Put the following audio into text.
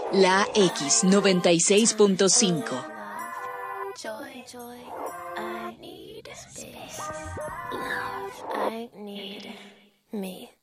La X96.5. Joy, I need space. Love, I need me.